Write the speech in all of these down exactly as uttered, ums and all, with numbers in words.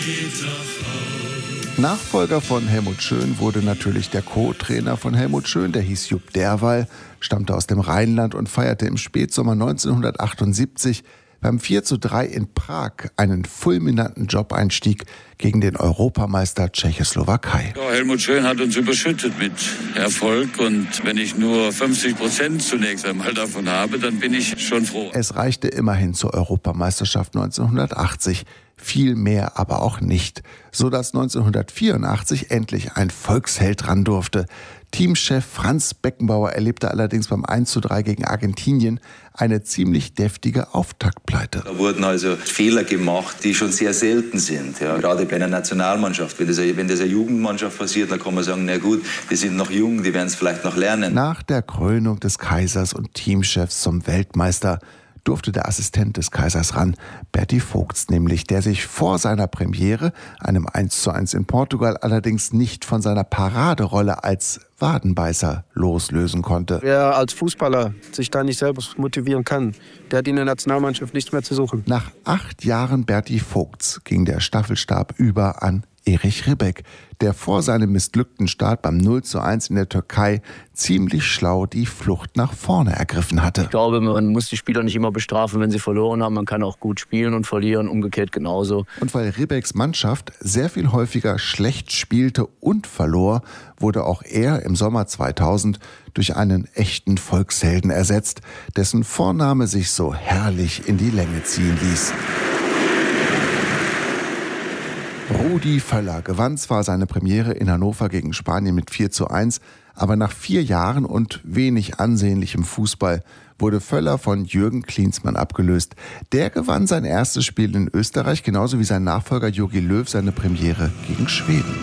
Nachfolger von Helmut Schön wurde natürlich der Co-Trainer von Helmut Schön, der hieß Jupp Derwall, stammte aus dem Rheinland und feierte im Spätsommer neunzehnhundertachtundsiebzig beim vier zu drei in Prag einen fulminanten Jobeinstieg gegen den Europameister Tschechoslowakei. Ja, Helmut Schön hat uns überschüttet mit Erfolg und wenn ich nur fünfzig Prozent zunächst einmal davon habe, dann bin ich schon froh. Es reichte immerhin zur Europameisterschaft neunzehnhundertachtzig. Viel mehr aber auch nicht, sodass neunzehnhundertvierundachtzig endlich ein Volksheld ran durfte. Teamchef Franz Beckenbauer erlebte allerdings beim eins zu drei gegen Argentinien eine ziemlich deftige Auftaktpleite. Da wurden also Fehler gemacht, die schon sehr selten sind. Ja, gerade bei einer Nationalmannschaft. Wenn das, wenn das eine Jugendmannschaft passiert, dann kann man sagen, na gut, die sind noch jung, die werden es vielleicht noch lernen. Nach der Krönung des Kaisers und Teamchefs zum Weltmeister durfte der Assistent des Kaisers ran, Berti Vogts nämlich, der sich vor seiner Premiere, einem eins zu eins in Portugal, allerdings nicht von seiner Paraderolle als Wadenbeißer loslösen konnte. Wer als Fußballer sich da nicht selber motivieren kann, der hat in der Nationalmannschaft nichts mehr zu suchen. Nach acht Jahren Berti Vogts ging der Staffelstab über an Erich Ribbeck, der vor seinem missglückten Start beim null zu eins in der Türkei ziemlich schlau die Flucht nach vorne ergriffen hatte. Ich glaube, man muss die Spieler nicht immer bestrafen, wenn sie verloren haben. Man kann auch gut spielen und verlieren, umgekehrt genauso. Und weil Ribbecks Mannschaft sehr viel häufiger schlecht spielte und verlor, wurde auch er im Sommer zweitausend durch einen echten Volkshelden ersetzt, dessen Vorname sich so herrlich in die Länge ziehen ließ. Rudi Völler gewann zwar seine Premiere in Hannover gegen Spanien mit vier zu eins, aber nach vier Jahren und wenig ansehnlichem Fußball wurde Völler von Jürgen Klinsmann abgelöst. Der gewann sein erstes Spiel in Österreich, genauso wie sein Nachfolger Jogi Löw seine Premiere gegen Schweden.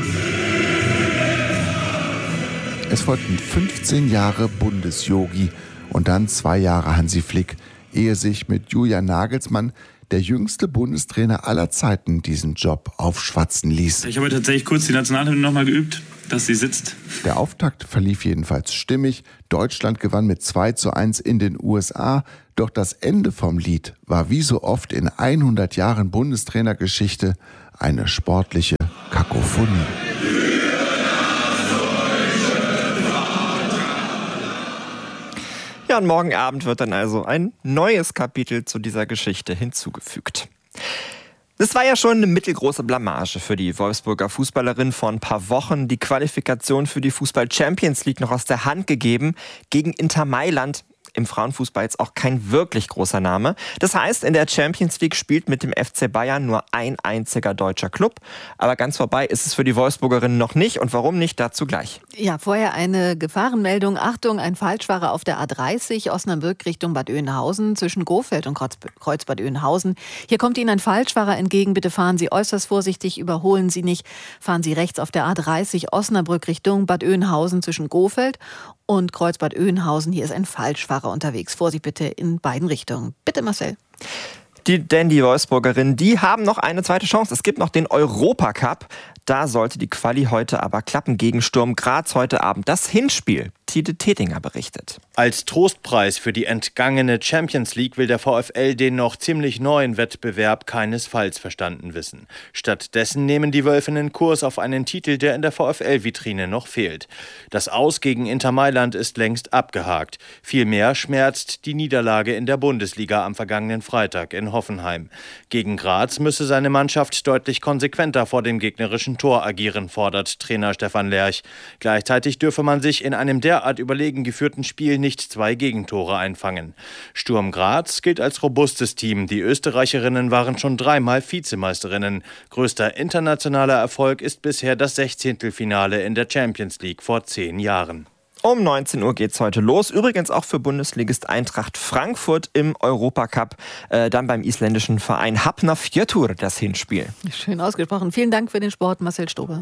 Es folgten fünfzehn Jahre Bundesjogi und dann zwei Jahre Hansi Flick, ehe sich mit Julian Nagelsmann der jüngste Bundestrainer aller Zeiten diesen Job aufschwatzen ließ. Ich habe tatsächlich kurz die Nationalhymne nochmal geübt, dass sie sitzt. Der Auftakt verlief jedenfalls stimmig. Deutschland gewann mit zwei zu eins in den U S A. Doch das Ende vom Lied war wie so oft in hundert Jahren Bundestrainergeschichte eine sportliche Kakophonie. Ja, und morgen Abend wird dann also ein neues Kapitel zu dieser Geschichte hinzugefügt. Das war ja schon eine mittelgroße Blamage für die Wolfsburger Fußballerin vor ein paar Wochen. Die Qualifikation für die Fußball-Champions League noch aus der Hand gegeben gegen Inter Mailand. Im Frauenfußball jetzt auch kein wirklich großer Name. Das heißt, in der Champions League spielt mit dem F C Bayern nur ein einziger deutscher Club. Aber ganz vorbei ist es für die Wolfsburgerinnen noch nicht. Und warum nicht, dazu gleich. Ja, vorher eine Gefahrenmeldung. Achtung, ein Falschfahrer auf der A dreißig, Osnabrück Richtung Bad Oeynhausen, zwischen Gohfeld und Kreuz Bad Oeynhausen. Hier kommt Ihnen ein Falschfahrer entgegen. Bitte fahren Sie äußerst vorsichtig, überholen Sie nicht. Fahren Sie rechts auf der A dreißig, Osnabrück Richtung Bad Oeynhausen, zwischen Gohfeld und Kreuz Bad Oeynhausen. Hier ist ein Falschfahrer unterwegs. Vorsicht bitte in beiden Richtungen. Bitte, Marcel. Die, denn die Wolfsburgerinnen, die haben noch eine zweite Chance. Es gibt noch den Europacup. Da sollte die Quali heute aber klappen gegen Sturm Graz heute Abend. Das Hinspiel. Tide Tetinger berichtet. Als Trostpreis für die entgangene Champions League will der VfL den noch ziemlich neuen Wettbewerb keinesfalls verstanden wissen. Stattdessen nehmen die Wölfinnen Kurs auf einen Titel, der in der VfL-Vitrine noch fehlt. Das Aus gegen Inter Mailand ist längst abgehakt. Vielmehr schmerzt die Niederlage in der Bundesliga am vergangenen Freitag in Hoffenheim. Gegen Graz müsse seine Mannschaft deutlich konsequenter vor dem gegnerischen Tor agieren, fordert Trainer Stefan Lerch. Gleichzeitig dürfe man sich in einem derart überlegen geführten Spiel nicht zwei Gegentore einfangen. Sturm Graz gilt als robustes Team. Die Österreicherinnen waren schon dreimal Vizemeisterinnen. Größter internationaler Erfolg ist bisher das Sechzehntelfinale in der Champions League vor zehn Jahren. Um neunzehn Uhr geht's heute los. Übrigens auch für Bundesligist Eintracht Frankfurt im Europacup. Äh, dann beim isländischen Verein Hafnarfjörður das Hinspiel. Schön ausgesprochen. Vielen Dank für den Sport, Marcel Stober.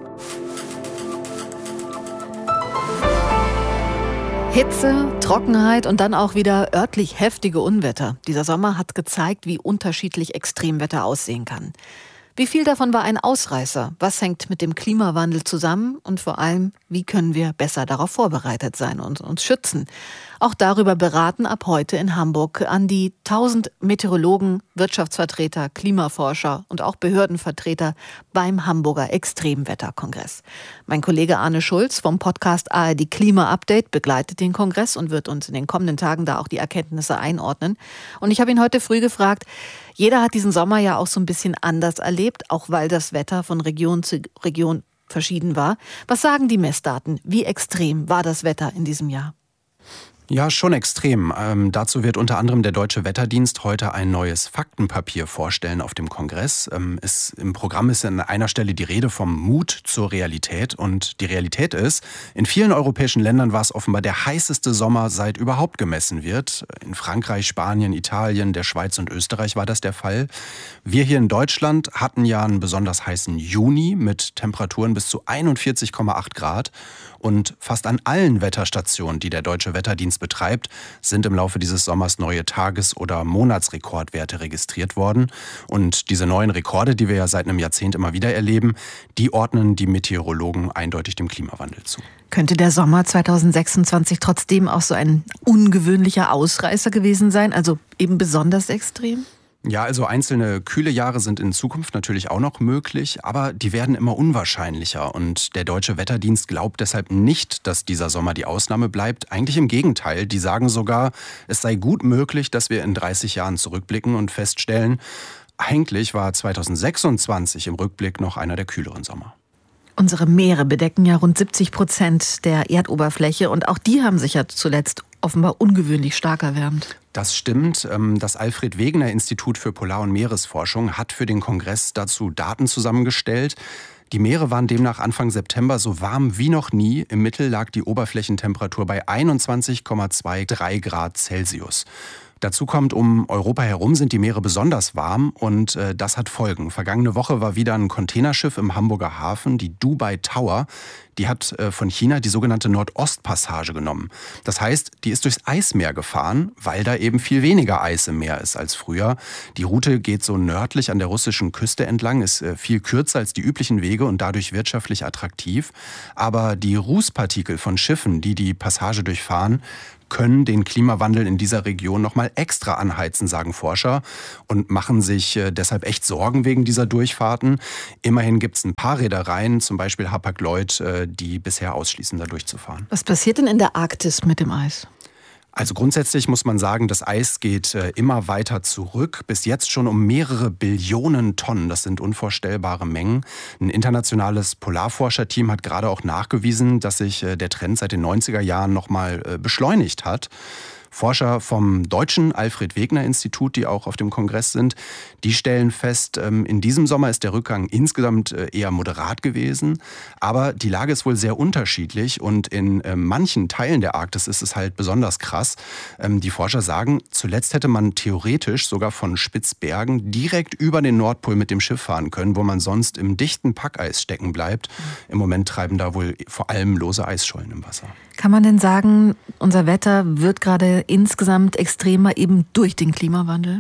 Hitze, Trockenheit und dann auch wieder örtlich heftige Unwetter. Dieser Sommer hat gezeigt, wie unterschiedlich Extremwetter aussehen kann. Wie viel davon war ein Ausreißer? Was hängt mit dem Klimawandel zusammen? Und vor allem, wie können wir besser darauf vorbereitet sein und uns schützen? Auch darüber beraten ab heute in Hamburg an die tausend Meteorologen, Wirtschaftsvertreter, Klimaforscher und auch Behördenvertreter beim Hamburger Extremwetterkongress. Mein Kollege Arne Schulz vom Podcast A R D Klima Update begleitet den Kongress und wird uns in den kommenden Tagen da auch die Erkenntnisse einordnen. Und ich habe ihn heute früh gefragt, jeder hat diesen Sommer ja auch so ein bisschen anders erlebt, auch weil das Wetter von Region zu Region verschieden war. Was sagen die Messdaten? Wie extrem war das Wetter in diesem Jahr? Ja, schon extrem. Ähm, dazu wird unter anderem der Deutsche Wetterdienst heute ein neues Faktenpapier vorstellen auf dem Kongress. Ähm, ist, im Programm ist an einer Stelle die Rede vom Mut zur Realität. Und die Realität ist, in vielen europäischen Ländern war es offenbar der heißeste Sommer, seit überhaupt gemessen wird. In Frankreich, Spanien, Italien, der Schweiz und Österreich war das der Fall. Wir hier in Deutschland hatten ja einen besonders heißen Juni mit Temperaturen bis zu einundvierzig Komma acht Grad. Und fast an allen Wetterstationen, die der Deutsche Wetterdienst betreibt, sind im Laufe dieses Sommers neue Tages- oder Monatsrekordwerte registriert worden. Und diese neuen Rekorde, die wir ja seit einem Jahrzehnt immer wieder erleben, die ordnen die Meteorologen eindeutig dem Klimawandel zu. Könnte der Sommer zweitausendsechsundzwanzig trotzdem auch so ein ungewöhnlicher Ausreißer gewesen sein, also eben besonders extrem? Ja, also einzelne kühle Jahre sind in Zukunft natürlich auch noch möglich, aber die werden immer unwahrscheinlicher. Und der Deutsche Wetterdienst glaubt deshalb nicht, dass dieser Sommer die Ausnahme bleibt. Eigentlich im Gegenteil, die sagen sogar, es sei gut möglich, dass wir in dreißig Jahren zurückblicken und feststellen, eigentlich war zweitausendsechsundzwanzig im Rückblick noch einer der kühleren Sommer. Unsere Meere bedecken ja rund siebzig Prozent der Erdoberfläche und auch die haben sich ja zuletzt offenbar ungewöhnlich stark erwärmt. Das stimmt. Das Alfred-Wegener-Institut für Polar- und Meeresforschung hat für den Kongress dazu Daten zusammengestellt. Die Meere waren demnach Anfang September so warm wie noch nie. Im Mittel lag die Oberflächentemperatur bei einundzwanzig Komma drei Grad Celsius. Dazu kommt, um Europa herum sind die Meere besonders warm und äh, das hat Folgen. Vergangene Woche war wieder ein Containerschiff im Hamburger Hafen, die Dubai Tower. Die hat äh, von China die sogenannte Nordostpassage genommen. Das heißt, die ist durchs Eismeer gefahren, weil da eben viel weniger Eis im Meer ist als früher. Die Route geht so nördlich an der russischen Küste entlang, ist äh, viel kürzer als die üblichen Wege und dadurch wirtschaftlich attraktiv. Aber die Rußpartikel von Schiffen, die die Passage durchfahren, können den Klimawandel in dieser Region nochmal extra anheizen, sagen Forscher, und machen sich deshalb echt Sorgen wegen dieser Durchfahrten. Immerhin gibt es ein paar Reedereien, zum Beispiel Hapag-Lloyd, die bisher ausschließen, da durchzufahren. Was passiert denn in der Arktis mit dem Eis? Also grundsätzlich muss man sagen, das Eis geht immer weiter zurück, bis jetzt schon um mehrere Billionen Tonnen. Das sind unvorstellbare Mengen. Ein internationales Polarforscherteam hat gerade auch nachgewiesen, dass sich der Trend seit den neunziger Jahren nochmal beschleunigt hat. Forscher vom deutschen Alfred-Wegener-Institut, die auch auf dem Kongress sind, die stellen fest, in diesem Sommer ist der Rückgang insgesamt eher moderat gewesen. Aber die Lage ist wohl sehr unterschiedlich und in manchen Teilen der Arktis ist es halt besonders krass. Die Forscher sagen, zuletzt hätte man theoretisch sogar von Spitzbergen direkt über den Nordpol mit dem Schiff fahren können, wo man sonst im dichten Packeis stecken bleibt. Im Moment treiben da wohl vor allem lose Eisschollen im Wasser. Kann man denn sagen, unser Wetter wird gerade insgesamt extremer eben durch den Klimawandel?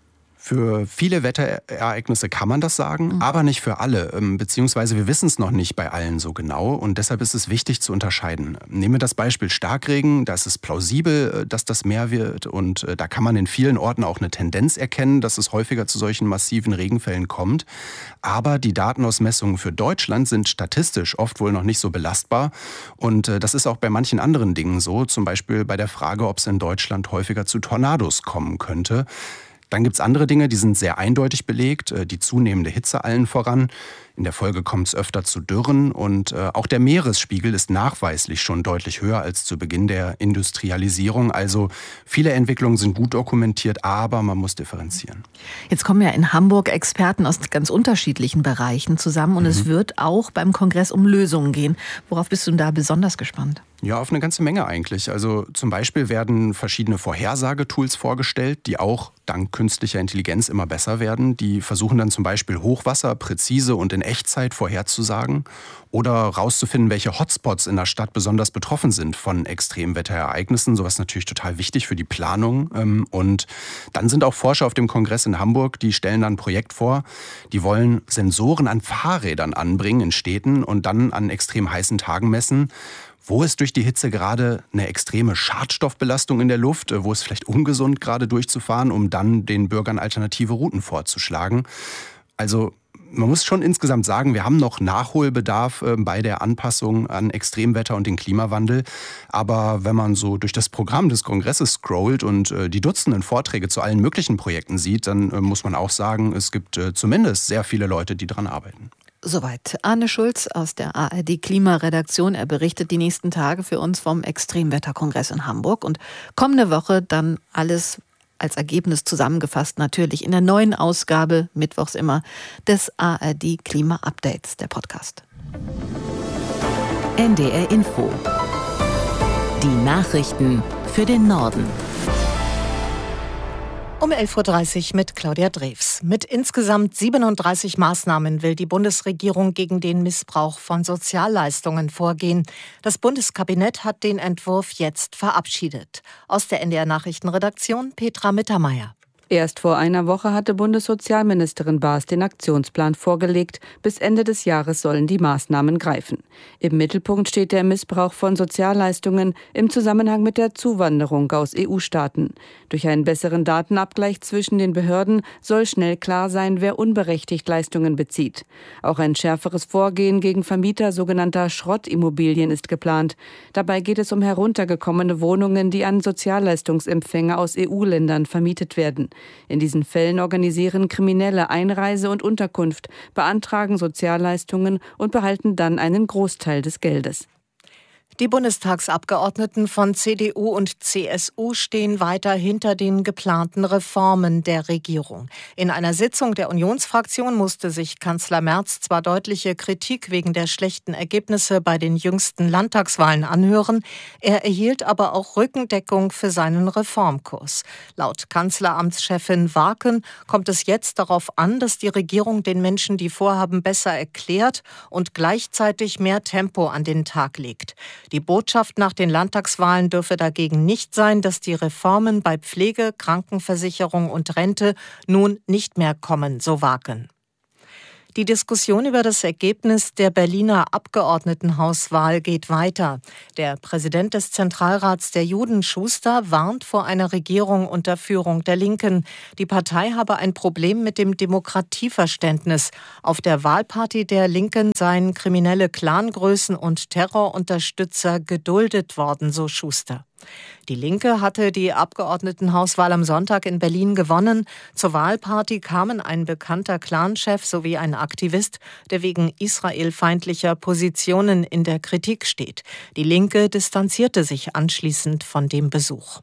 Für viele Wetterereignisse kann man das sagen, mhm. aber nicht für alle. Beziehungsweise wir wissen es noch nicht bei allen so genau und deshalb ist es wichtig zu unterscheiden. Nehmen wir das Beispiel Starkregen, da ist es plausibel, dass das mehr wird und da kann man in vielen Orten auch eine Tendenz erkennen, dass es häufiger zu solchen massiven Regenfällen kommt. Aber die Datenausmessungen für Deutschland sind statistisch oft wohl noch nicht so belastbar und das ist auch bei manchen anderen Dingen so, zum Beispiel bei der Frage, ob es in Deutschland häufiger zu Tornados kommen könnte. Dann gibt es andere Dinge, die sind sehr eindeutig belegt, die zunehmende Hitze allen voran. In der Folge kommt es öfter zu Dürren und äh, auch der Meeresspiegel ist nachweislich schon deutlich höher als zu Beginn der Industrialisierung. Also viele Entwicklungen sind gut dokumentiert, aber man muss differenzieren. Jetzt kommen ja in Hamburg Experten aus ganz unterschiedlichen Bereichen zusammen und mhm. es wird auch beim Kongress um Lösungen gehen. Worauf bist du denn da besonders gespannt? Ja, auf eine ganze Menge eigentlich. Also zum Beispiel werden verschiedene Vorhersagetools vorgestellt, die auch dank künstlicher Intelligenz immer besser werden. Die versuchen dann zum Beispiel Hochwasser präzise und in Echtzeit vorherzusagen oder rauszufinden, welche Hotspots in der Stadt besonders betroffen sind von Extremwetterereignissen. Sowas ist natürlich total wichtig für die Planung. Und dann sind auch Forscher auf dem Kongress in Hamburg, die stellen dann ein Projekt vor. Die wollen Sensoren an Fahrrädern anbringen in Städten und dann an extrem heißen Tagen messen, wo ist durch die Hitze gerade eine extreme Schadstoffbelastung in der Luft, wo ist vielleicht ungesund gerade durchzufahren, um dann den Bürgern alternative Routen vorzuschlagen. Also man muss schon insgesamt sagen, wir haben noch Nachholbedarf bei der Anpassung an Extremwetter und den Klimawandel. Aber wenn man so durch das Programm des Kongresses scrollt und die Dutzenden Vorträge zu allen möglichen Projekten sieht, dann muss man auch sagen, es gibt zumindest sehr viele Leute, die daran arbeiten. Soweit Arne Schulz aus der A R D-Klimaredaktion. Er berichtet die nächsten Tage für uns vom Extremwetterkongress in Hamburg. Und kommende Woche dann alles als Ergebnis zusammengefasst, natürlich in der neuen Ausgabe, mittwochs immer, des A R D-Klima-Updates, der Podcast. N D R Info. Die Nachrichten für den Norden. Um elf Uhr dreißig mit Claudia Drews. Mit insgesamt siebenunddreißig Maßnahmen will die Bundesregierung gegen den Missbrauch von Sozialleistungen vorgehen. Das Bundeskabinett hat den Entwurf jetzt verabschiedet. Aus der N D R-Nachrichtenredaktion Petra Mittermeier. Erst vor einer Woche hatte Bundessozialministerin Baas den Aktionsplan vorgelegt. Bis Ende des Jahres sollen die Maßnahmen greifen. Im Mittelpunkt steht der Missbrauch von Sozialleistungen im Zusammenhang mit der Zuwanderung aus E U-Staaten. Durch einen besseren Datenabgleich zwischen den Behörden soll schnell klar sein, wer unberechtigt Leistungen bezieht. Auch ein schärferes Vorgehen gegen Vermieter sogenannter Schrottimmobilien ist geplant. Dabei geht es um heruntergekommene Wohnungen, die an Sozialleistungsempfänger aus E U-Ländern vermietet werden. In diesen Fällen organisieren Kriminelle Einreise und Unterkunft, beantragen Sozialleistungen und behalten dann einen Großteil des Geldes. Die Bundestagsabgeordneten von C D U und C S U stehen weiter hinter den geplanten Reformen der Regierung. In einer Sitzung der Unionsfraktion musste sich Kanzler Merz zwar deutliche Kritik wegen der schlechten Ergebnisse bei den jüngsten Landtagswahlen anhören, er erhielt aber auch Rückendeckung für seinen Reformkurs. Laut Kanzleramtschefin Warken kommt es jetzt darauf an, dass die Regierung den Menschen die Vorhaben besser erklärt und gleichzeitig mehr Tempo an den Tag legt. Die Botschaft nach den Landtagswahlen dürfe dagegen nicht sein, dass die Reformen bei Pflege, Krankenversicherung und Rente nun nicht mehr kommen, so Warken. Die Diskussion über das Ergebnis der Berliner Abgeordnetenhauswahl geht weiter. Der Präsident des Zentralrats der Juden, Schuster, warnt vor einer Regierung unter Führung der Linken. Die Partei habe ein Problem mit dem Demokratieverständnis. Auf der Wahlparty der Linken seien kriminelle Clangrößen und Terrorunterstützer geduldet worden, so Schuster. Die Linke hatte die Abgeordnetenhauswahl am Sonntag in Berlin gewonnen. Zur Wahlparty kamen ein bekannter Clanchef sowie ein Aktivist, der wegen israelfeindlicher Positionen in der Kritik steht. Die Linke distanzierte sich anschließend von dem Besuch.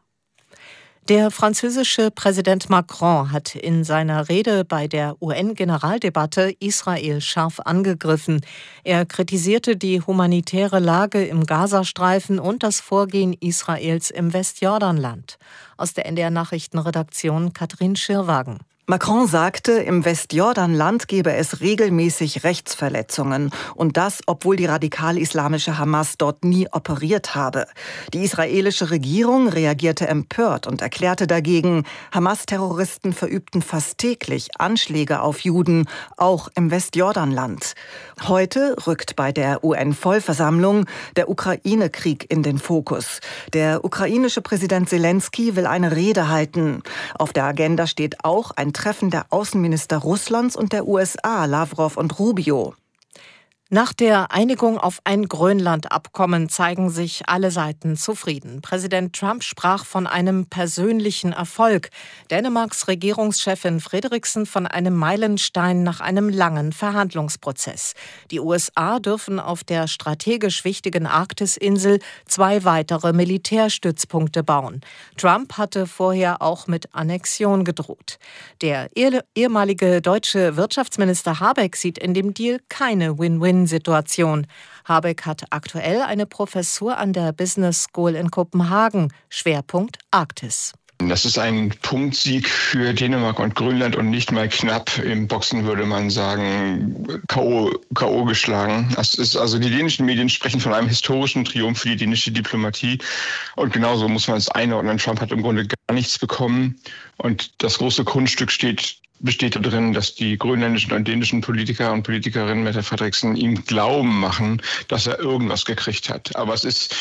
Der französische Präsident Macron hat in seiner Rede bei der U N-Generaldebatte Israel scharf angegriffen. Er kritisierte die humanitäre Lage im Gazastreifen und das Vorgehen Israels im Westjordanland. Aus der N D R-Nachrichtenredaktion Katrin Schirwagen. Macron sagte, im Westjordanland gebe es regelmäßig Rechtsverletzungen. Und das, obwohl die radikal-islamische Hamas dort nie operiert habe. Die israelische Regierung reagierte empört und erklärte dagegen, Hamas-Terroristen verübten fast täglich Anschläge auf Juden, auch im Westjordanland. Heute rückt bei der U N-Vollversammlung der Ukraine-Krieg in den Fokus. Der ukrainische Präsident Zelensky will eine Rede halten. Auf der Agenda steht auch ein Treffen der Außenminister Russlands und der U S A, Lavrov und Rubio. Nach der Einigung auf ein Grönland-Abkommen zeigen sich alle Seiten zufrieden. Präsident Trump sprach von einem persönlichen Erfolg. Dänemarks Regierungschefin Frederiksen von einem Meilenstein nach einem langen Verhandlungsprozess. Die U S A dürfen auf der strategisch wichtigen Arktisinsel zwei weitere Militärstützpunkte bauen. Trump hatte vorher auch mit Annexion gedroht. Der ehemalige deutsche Wirtschaftsminister Habeck sieht in dem Deal keine Win-Win Situation. Habeck hat aktuell eine Professur an der Business School in Kopenhagen, Schwerpunkt Arktis. Das ist ein Punktsieg für Dänemark und Grönland und nicht mal knapp. Im Boxen würde man sagen, K O, K O geschlagen. Das ist also, die dänischen Medien sprechen von einem historischen Triumph für die dänische Diplomatie. Und genauso muss man es einordnen. Trump hat im Grunde gar nichts bekommen. Und das große Kunststück steht besteht darin, dass die grönländischen und dänischen Politiker und Politikerinnen Mette Frederiksen ihm Glauben machen, dass er irgendwas gekriegt hat. Aber es ist,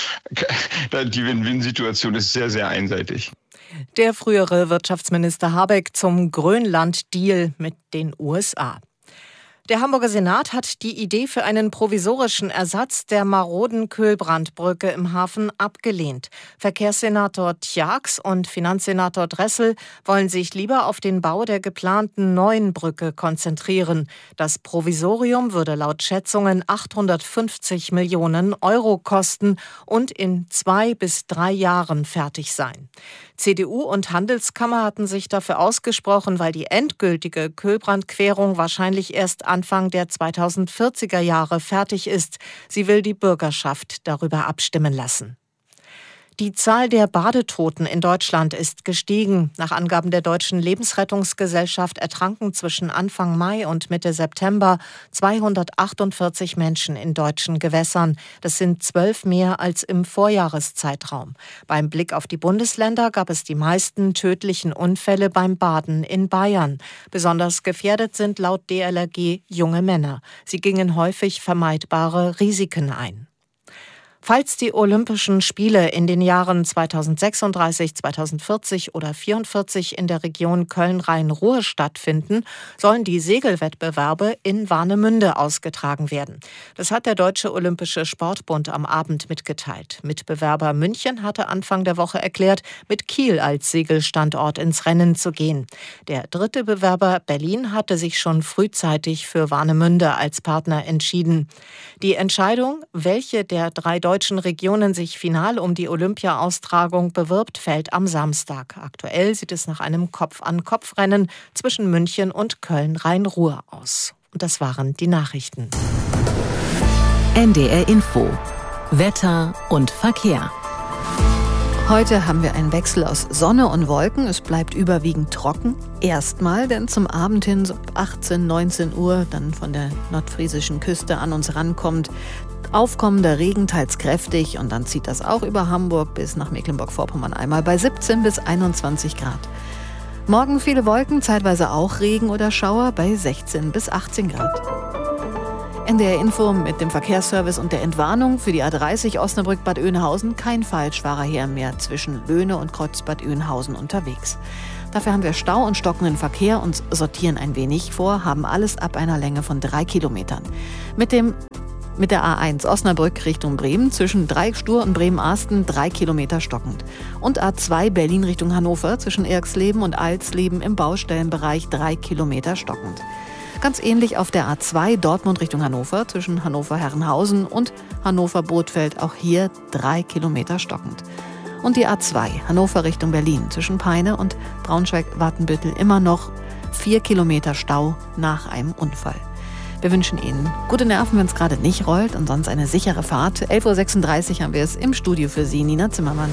die Win-Win-Situation ist sehr, sehr einseitig. Der frühere Wirtschaftsminister Habeck zum Grönland-Deal mit den U S A. Der Hamburger Senat hat die Idee für einen provisorischen Ersatz der maroden Köhlbrandbrücke im Hafen abgelehnt. Verkehrssenator Tjax und Finanzsenator Dressel wollen sich lieber auf den Bau der geplanten neuen Brücke konzentrieren. Das Provisorium würde laut Schätzungen achthundertfünfzig Millionen Euro kosten und in zwei bis drei Jahren fertig sein. C D U und Handelskammer hatten sich dafür ausgesprochen, weil die endgültige Köhlbrandquerung wahrscheinlich erst Anfang der zweitausendvierziger Jahre fertig ist. Sie will die Bürgerschaft darüber abstimmen lassen. Die Zahl der Badetoten in Deutschland ist gestiegen. Nach Angaben der Deutschen Lebensrettungsgesellschaft ertranken zwischen Anfang Mai und Mitte September zweihundertachtundvierzig Menschen in deutschen Gewässern. Das sind zwölf mehr als im Vorjahreszeitraum. Beim Blick auf die Bundesländer gab es die meisten tödlichen Unfälle beim Baden in Bayern. Besonders gefährdet sind laut D L R G junge Männer. Sie gingen häufig vermeidbare Risiken ein. Falls die Olympischen Spiele in den Jahren zweitausendsechsunddreißig, zweitausendvierzig oder zweitausendvierundvierzig in der Region Köln-Rhein-Ruhr stattfinden, sollen die Segelwettbewerbe in Warnemünde ausgetragen werden. Das hat der Deutsche Olympische Sportbund am Abend mitgeteilt. Mitbewerber München hatte Anfang der Woche erklärt, mit Kiel als Segelstandort ins Rennen zu gehen. Der dritte Bewerber Berlin hatte sich schon frühzeitig für Warnemünde als Partner entschieden. Die Entscheidung, welche der drei deutschen Regionen sich final um die Olympia-Austragung bewirbt, fällt am Samstag. Aktuell sieht es nach einem Kopf-an-Kopf-Rennen zwischen München und Köln-Rhein-Ruhr aus. Und das waren die Nachrichten. N D R Info. Wetter und Verkehr. Heute haben wir einen Wechsel aus Sonne und Wolken. Es bleibt überwiegend trocken. Erstmal, denn zum Abend hin, so achtzehn, neunzehn Uhr, dann von der nordfriesischen Küste an uns rankommt aufkommender Regen, teils kräftig, und dann zieht das auch über Hamburg bis nach Mecklenburg-Vorpommern einmal bei siebzehn bis einundzwanzig Grad. Morgen viele Wolken, zeitweise auch Regen oder Schauer bei sechzehn bis achtzehn Grad. N D R Info mit dem Verkehrsservice und der Entwarnung für die A dreißig Osnabrück-Bad Oeynhausen. Kein Falschfahrerheer mehr zwischen Löhne und Kreuzbad Oeynhausen unterwegs. Dafür haben wir Stau und stockenden Verkehr und sortieren ein wenig vor, haben alles ab einer Länge von drei Kilometern. Mit dem Mit der A eins Osnabrück Richtung Bremen zwischen Dreieckstur und Bremen-Arsten drei Kilometer stockend. Und A zwei Berlin Richtung Hannover zwischen Erxleben und Alsleben im Baustellenbereich drei Kilometer stockend. Ganz ähnlich auf der A zwei Dortmund Richtung Hannover zwischen Hannover-Herrenhausen und Hannover-Bothfeld, auch hier drei Kilometer stockend. Und die A zwei Hannover Richtung Berlin zwischen Peine und Braunschweig-Watenbüttel immer noch vier Kilometer Stau nach einem Unfall. Wir wünschen Ihnen gute Nerven, wenn es gerade nicht rollt, und sonst eine sichere Fahrt. elf Uhr sechsunddreißig haben wir es im Studio für Sie, Nina Zimmermann.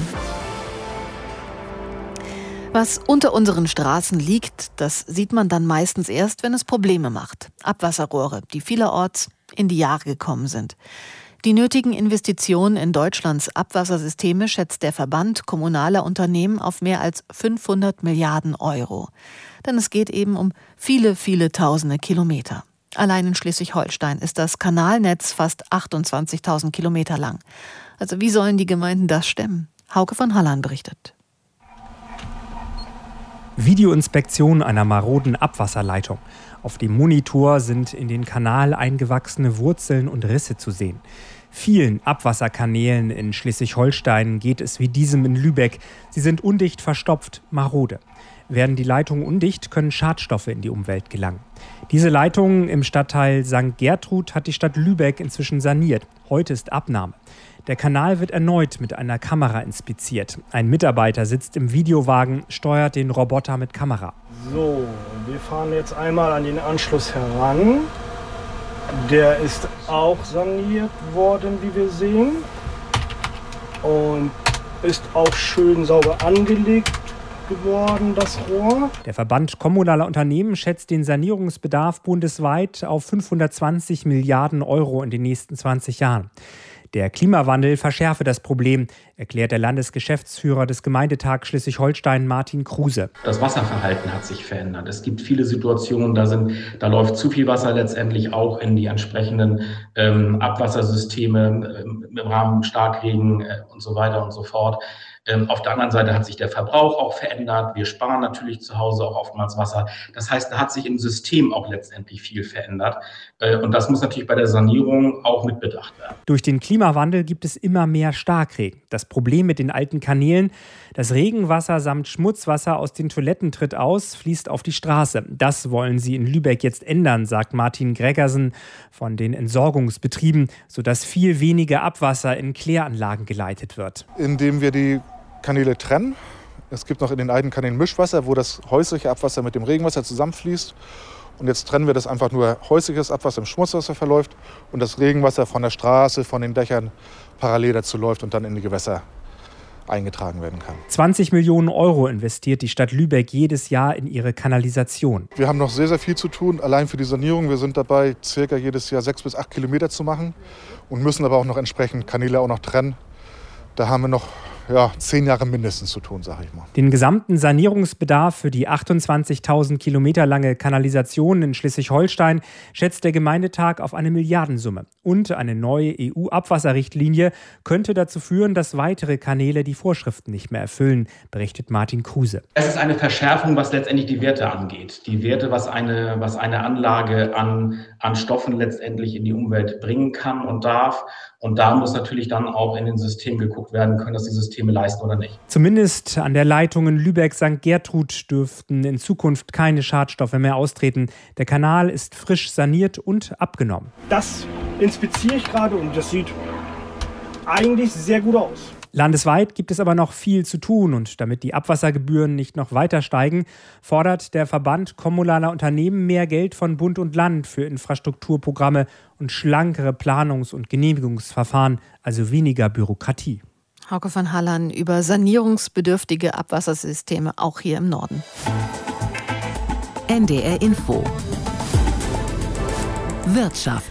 Was unter unseren Straßen liegt, das sieht man dann meistens erst, wenn es Probleme macht. Abwasserrohre, die vielerorts in die Jahre gekommen sind. Die nötigen Investitionen in Deutschlands Abwassersysteme schätzt der Verband kommunaler Unternehmen auf mehr als fünfhundert Milliarden Euro. Denn es geht eben um viele, viele tausende Kilometer. Allein in Schleswig-Holstein ist das Kanalnetz fast achtundzwanzigtausend Kilometer lang. Also wie sollen die Gemeinden das stemmen? Hauke von Hallan berichtet. Videoinspektion einer maroden Abwasserleitung. Auf dem Monitor sind in den Kanal eingewachsene Wurzeln und Risse zu sehen. Vielen Abwasserkanälen in Schleswig-Holstein geht es wie diesem in Lübeck. Sie sind undicht, verstopft, marode. Werden die Leitungen undicht, können Schadstoffe in die Umwelt gelangen. Diese Leitungen im Stadtteil Sankt Gertrud hat die Stadt Lübeck inzwischen saniert. Heute ist Abnahme. Der Kanal wird erneut mit einer Kamera inspiziert. Ein Mitarbeiter sitzt im Videowagen, steuert den Roboter mit Kamera. So, wir fahren jetzt einmal an den Anschluss heran. Der ist auch saniert worden, wie wir sehen. Und ist auch schön sauber angelegt geworden, das Rohr. Der Verband kommunaler Unternehmen schätzt den Sanierungsbedarf bundesweit auf fünfhundertzwanzig Milliarden Euro in den nächsten zwanzig Jahren. Der Klimawandel verschärfe das Problem, erklärt der Landesgeschäftsführer des Gemeindetags Schleswig-Holstein, Martin Kruse. Das Wasserverhalten hat sich verändert. Es gibt viele Situationen, da, sind, da läuft zu viel Wasser letztendlich auch in die entsprechenden ähm, Abwassersysteme ähm, im Rahmen Starkregen äh, und so weiter und so fort. Ähm, auf der anderen Seite hat sich der Verbrauch auch verändert. Wir sparen natürlich zu Hause auch oftmals Wasser. Das heißt, da hat sich im System auch letztendlich viel verändert. Äh, und das muss natürlich bei der Sanierung auch mit bedacht werden. Durch den Klimawandel gibt es immer mehr Starkregen. Das Problem mit den alten Kanälen: das Regenwasser samt Schmutzwasser aus den Toiletten tritt aus, fließt auf die Straße. Das wollen sie in Lübeck jetzt ändern, sagt Martin Gregersen von den Entsorgungsbetrieben, sodass viel weniger Abwasser in Kläranlagen geleitet wird. Indem wir die Kanäle trennen. Es gibt noch in den alten Kanälen Mischwasser, wo das häusliche Abwasser mit dem Regenwasser zusammenfließt. Und jetzt trennen wir das einfach nur häusliches Abwasser im Schmutzwasser verläuft und das Regenwasser von der Straße, von den Dächern parallel dazu läuft und dann in die Gewässer eingetragen werden kann. zwanzig Millionen Euro investiert die Stadt Lübeck jedes Jahr in ihre Kanalisation. Wir haben noch sehr, sehr viel zu tun, allein für die Sanierung. Wir sind dabei, circa jedes Jahr sechs bis acht Kilometer zu machen und müssen aber auch noch entsprechend Kanäle auch noch trennen. Da haben wir noch ja, zehn Jahre mindestens zu tun, sage ich mal. Den gesamten Sanierungsbedarf für die achtundzwanzigtausend Kilometer lange Kanalisation in Schleswig-Holstein schätzt der Gemeindetag auf eine Milliardensumme. Und eine neue E U-Abwasserrichtlinie könnte dazu führen, dass weitere Kanäle die Vorschriften nicht mehr erfüllen, berichtet Martin Kruse. Es ist eine Verschärfung, was letztendlich die Werte angeht. Die Werte, was eine, was eine Anlage an, an Stoffen letztendlich in die Umwelt bringen kann und darf. Und da muss natürlich dann auch in den Systemen geguckt werden, können das die Systeme leisten oder nicht. Zumindest an der Leitung in Lübeck-Sankt Gertrud dürften in Zukunft keine Schadstoffe mehr austreten. Der Kanal ist frisch saniert und abgenommen. Das inspiziere ich gerade und das sieht eigentlich sehr gut aus. Landesweit gibt es aber noch viel zu tun, und damit die Abwassergebühren nicht noch weiter steigen, fordert der Verband kommunaler Unternehmen mehr Geld von Bund und Land für Infrastrukturprogramme und schlankere Planungs- und Genehmigungsverfahren, also weniger Bürokratie. Hauke von Hallern über sanierungsbedürftige Abwassersysteme auch hier im Norden. N D R Info. Wirtschaft.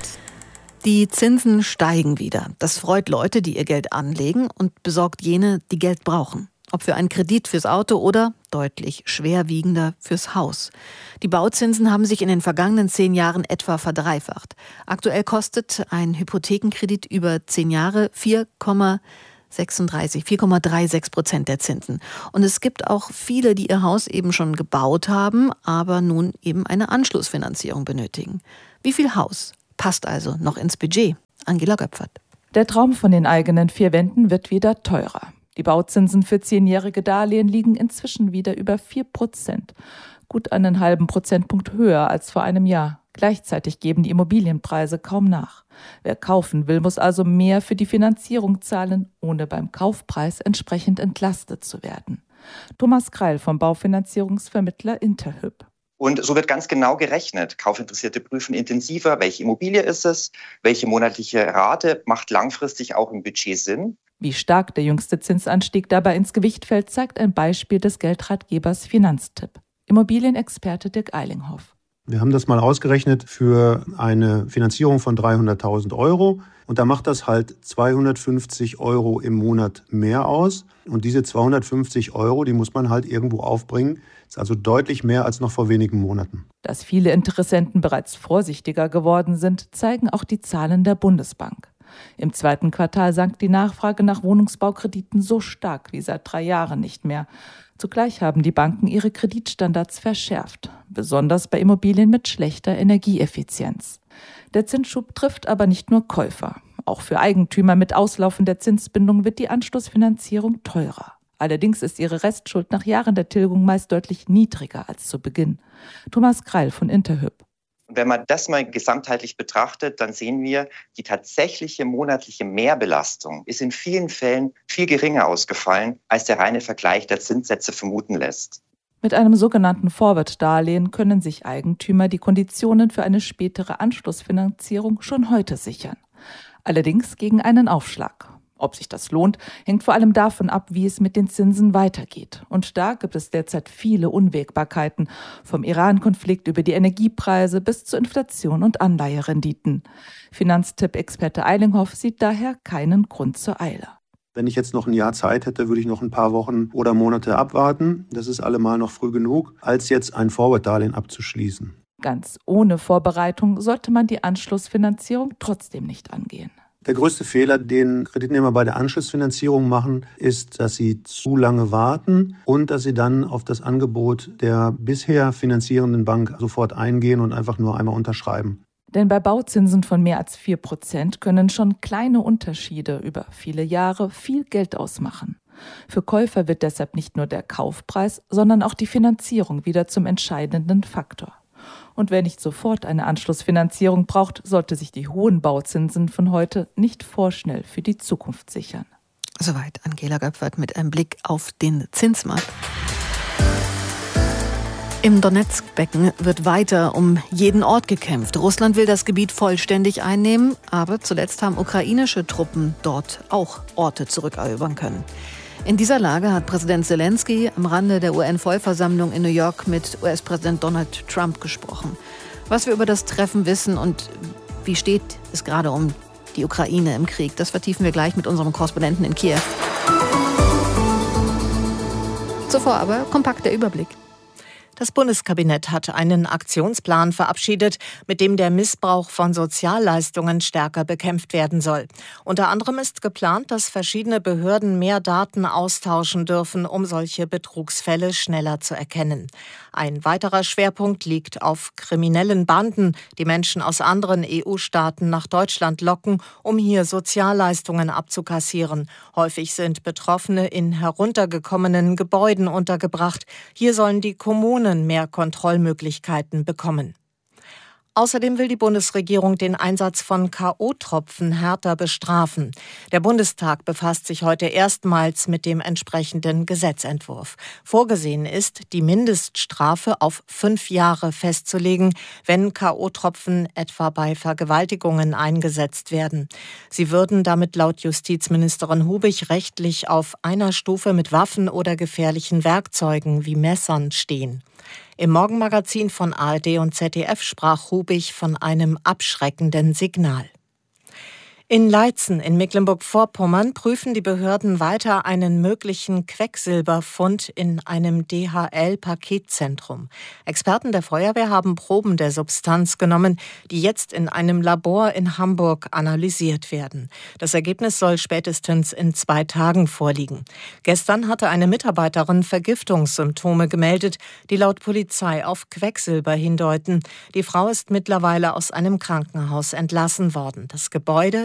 Die Zinsen steigen wieder. Das freut Leute, die ihr Geld anlegen, und besorgt jene, die Geld brauchen. Ob für einen Kredit fürs Auto oder, deutlich schwerwiegender, fürs Haus. Die Bauzinsen haben sich in den vergangenen zehn Jahren etwa verdreifacht. Aktuell kostet ein Hypothekenkredit über zehn Jahre vier Komma sechsunddreißig, vier Komma sechsunddreißig Prozent der Zinsen. Und es gibt auch viele, die ihr Haus eben schon gebaut haben, aber nun eben eine Anschlussfinanzierung benötigen. Wie viel Haus passt also noch ins Budget? Angela Göpfert. Der Traum von den eigenen vier Wänden wird wieder teurer. Die Bauzinsen für zehnjährige Darlehen liegen inzwischen wieder über vier Prozent. Gut einen halben Prozentpunkt höher als vor einem Jahr. Gleichzeitig geben die Immobilienpreise kaum nach. Wer kaufen will, muss also mehr für die Finanzierung zahlen, ohne beim Kaufpreis entsprechend entlastet zu werden. Thomas Kreil vom Baufinanzierungsvermittler Interhyp. Und so wird ganz genau gerechnet. Kaufinteressierte prüfen intensiver, welche Immobilie ist es, welche monatliche Rate macht langfristig auch im Budget Sinn. Wie stark der jüngste Zinsanstieg dabei ins Gewicht fällt, zeigt ein Beispiel des Geldratgebers Finanztipp. Immobilienexperte Dirk Eilinghoff. Wir haben das mal ausgerechnet für eine Finanzierung von dreihunderttausend Euro. Und da macht das halt zweihundertfünfzig Euro im Monat mehr aus. Und diese zweihundertfünfzig Euro, die muss man halt irgendwo aufbringen. Das ist also deutlich mehr als noch vor wenigen Monaten. Dass viele Interessenten bereits vorsichtiger geworden sind, zeigen auch die Zahlen der Bundesbank. Im zweiten Quartal sank die Nachfrage nach Wohnungsbaukrediten so stark wie seit drei Jahren nicht mehr. Zugleich haben die Banken ihre Kreditstandards verschärft, besonders bei Immobilien mit schlechter Energieeffizienz. Der Zinsschub trifft aber nicht nur Käufer. Auch für Eigentümer mit Auslaufen der Zinsbindung wird die Anschlussfinanzierung teurer. Allerdings ist ihre Restschuld nach Jahren der Tilgung meist deutlich niedriger als zu Beginn. Thomas Kreil von Interhyp. Wenn man das mal gesamtheitlich betrachtet, dann sehen wir, die tatsächliche monatliche Mehrbelastung ist in vielen Fällen viel geringer ausgefallen, als der reine Vergleich der Zinssätze vermuten lässt. Mit einem sogenannten Forward-Darlehen können sich Eigentümer die Konditionen für eine spätere Anschlussfinanzierung schon heute sichern. Allerdings gegen einen Aufschlag. Ob sich das lohnt, hängt vor allem davon ab, wie es mit den Zinsen weitergeht. Und da gibt es derzeit viele Unwägbarkeiten, vom Iran-Konflikt über die Energiepreise bis zur Inflation und Anleiherenditen. Finanztipp-Experte Eilinghoff sieht daher keinen Grund zur Eile. Wenn ich jetzt noch ein Jahr Zeit hätte, würde ich noch ein paar Wochen oder Monate abwarten. Das ist allemal noch früh genug, als jetzt ein Forward-Darlehen abzuschließen. Ganz ohne Vorbereitung sollte man die Anschlussfinanzierung trotzdem nicht angehen. Der größte Fehler, den Kreditnehmer bei der Anschlussfinanzierung machen, ist, dass sie zu lange warten und dass sie dann auf das Angebot der bisher finanzierenden Bank sofort eingehen und einfach nur einmal unterschreiben. Denn bei Bauzinsen von mehr als vier Prozent können schon kleine Unterschiede über viele Jahre viel Geld ausmachen. Für Käufer wird deshalb nicht nur der Kaufpreis, sondern auch die Finanzierung wieder zum entscheidenden Faktor. Und wer nicht sofort eine Anschlussfinanzierung braucht, sollte sich die hohen Bauzinsen von heute nicht vorschnell für die Zukunft sichern. Soweit Angela Göpfert mit einem Blick auf den Zinsmarkt. Im Donezk-Becken wird weiter um jeden Ort gekämpft. Russland will das Gebiet vollständig einnehmen, aber zuletzt haben ukrainische Truppen dort auch Orte zurückerobern können. In dieser Lage hat Präsident Zelensky am Rande der U N-Vollversammlung in New York mit U S-Präsident Donald Trump gesprochen. Was wir über das Treffen wissen und wie steht es gerade um die Ukraine im Krieg, das vertiefen wir gleich mit unserem Korrespondenten in Kiew. Zuvor aber kompakt der Überblick. Das Bundeskabinett hat einen Aktionsplan verabschiedet, mit dem der Missbrauch von Sozialleistungen stärker bekämpft werden soll. Unter anderem ist geplant, dass verschiedene Behörden mehr Daten austauschen dürfen, um solche Betrugsfälle schneller zu erkennen. Ein weiterer Schwerpunkt liegt auf kriminellen Banden, die Menschen aus anderen E U-Staaten nach Deutschland locken, um hier Sozialleistungen abzukassieren. Häufig sind Betroffene in heruntergekommenen Gebäuden untergebracht. Hier sollen die Kommunen mehr Kontrollmöglichkeiten bekommen. Außerdem will die Bundesregierung den Einsatz von K O-Tropfen härter bestrafen. Der Bundestag befasst sich heute erstmals mit dem entsprechenden Gesetzentwurf. Vorgesehen ist, die Mindeststrafe auf fünf Jahre festzulegen, wenn K O-Tropfen etwa bei Vergewaltigungen eingesetzt werden. Sie würden damit laut Justizministerin Hubig rechtlich auf einer Stufe mit Waffen oder gefährlichen Werkzeugen wie Messern stehen. Im Morgenmagazin von A R D und Z D F sprach Hubig von einem abschreckenden Signal. In Leitzen in Mecklenburg-Vorpommern prüfen die Behörden weiter einen möglichen Quecksilberfund in einem D H L-Paketzentrum. Experten der Feuerwehr haben Proben der Substanz genommen, die jetzt in einem Labor in Hamburg analysiert werden. Das Ergebnis soll spätestens in zwei Tagen vorliegen. Gestern hatte eine Mitarbeiterin Vergiftungssymptome gemeldet, die laut Polizei auf Quecksilber hindeuten. Die Frau ist mittlerweile aus einem Krankenhaus entlassen worden. Das Gebäude